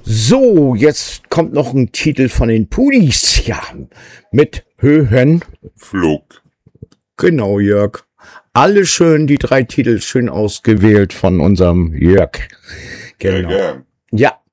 So, jetzt kommt noch ein Titel von den Pudis. Ja, mit Höhenflug. Genau, Jörg. Alle schön, die 3 Titel schön ausgewählt von unserem Jörg. Genau. Ja. Ja.